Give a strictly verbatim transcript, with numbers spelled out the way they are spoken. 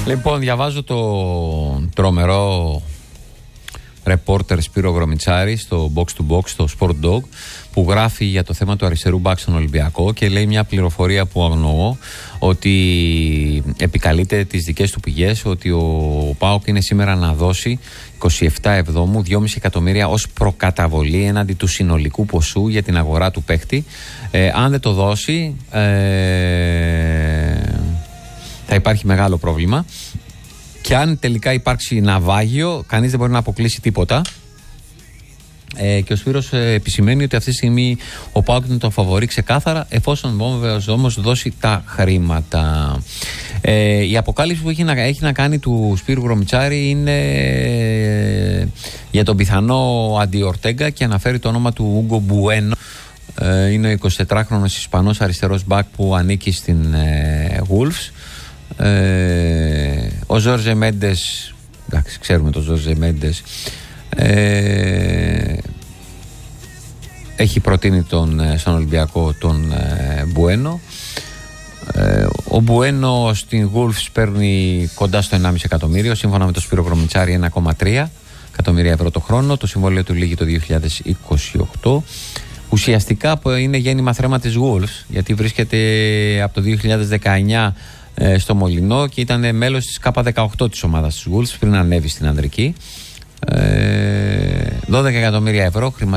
Λοιπόν, διαβάζω το τρομερό ρεπόρτερ Σπύρο Γρομιτσάρη στο Box to Box, στο Sport Dog, που γράφει για το θέμα του αριστερού μπακ στον Ολυμπιακό και λέει μια πληροφορία που αγνοώ, ότι επικαλείται τις δικές του πηγές, ότι ο ΠΑΟΚ είναι σήμερα να δώσει είκοσι επτά εβδόμου δυόμισι εκατομμύρια ως προκαταβολή έναντι του συνολικού ποσού για την αγορά του παίκτη. Ε, αν δεν το δώσει, ε, θα υπάρχει μεγάλο πρόβλημα. Και αν τελικά υπάρξει ναυάγιο, κανείς δεν μπορεί να αποκλείσει τίποτα. Ε, και ο Σπύρος ε, επισημαίνει ότι αυτή τη στιγμή ο ΠΑΟΚ είναι το φαβορί ξεκάθαρα, εφόσον όμως δώσει τα χρήματα. Ε, η αποκάλυψη που έχει να, έχει να κάνει του Σπύρου Γρομιτσάρη είναι ε, για τον πιθανό αντιορτέγκα και αναφέρει το όνομα του Ούγκο Μπουένο. Ε, είναι ο εικοσιτετράχρονος Ισπανός αριστερός μπακ που ανήκει στην ε, Wolves. Ε, ο Ζόρζε Μέντες, εντάξει, ξέρουμε τον Ζόρζε Μέντες, ε, έχει προτείνει τον, στον Ολυμπιακό τον ε, Μπουένο. ε, ο Μπουένο στην Wolves παίρνει κοντά στο ενάμιση εκατομμύριο, σύμφωνα με τον Σπύρο Γρομιτσάρη ένα κόμμα τρία εκατομμύρια ευρώ το χρόνο. Το συμβόλαιο του λήγει το δύο χιλιάδες είκοσι οκτώ. Ουσιαστικά είναι γέννημα θρέμα της Wolves, γιατί βρίσκεται από το δύο χιλιάδες δεκαεννιά στο Μολυνό και ήταν μέλος της Κάπα δεκαοκτώ της ομάδας της Wolves πριν ανέβει στην ανδρική. ε, δώδεκα εκατομμύρια ευρώ